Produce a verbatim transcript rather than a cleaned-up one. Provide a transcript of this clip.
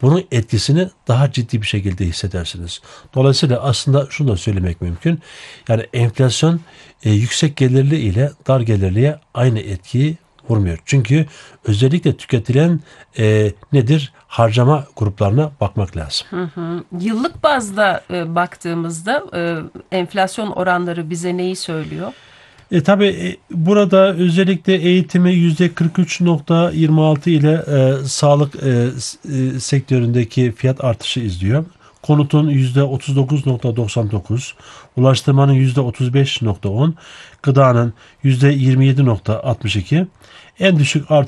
bunun etkisini daha ciddi bir şekilde hissedersiniz. Dolayısıyla aslında şunu da söylemek mümkün. Yani enflasyon e, yüksek gelirli ile dar gelirliye aynı etkiyi vurmuyor. Çünkü özellikle tüketilen e, nedir? Harcama gruplarına bakmak lazım. Hı hı. Yıllık bazda e, baktığımızda e, enflasyon oranları bize neyi söylüyor? E, tabii e, burada özellikle eğitimi yüzde kırk üç nokta yirmi altı ile e, sağlık e, s- e, sektöründeki fiyat artışı izliyor. Konutun yüzde otuz dokuz nokta doksan dokuz, ulaştırmanın yüzde otuz beş nokta on, gıdanın yüzde yirmi yedi nokta altmış iki, en düşük artış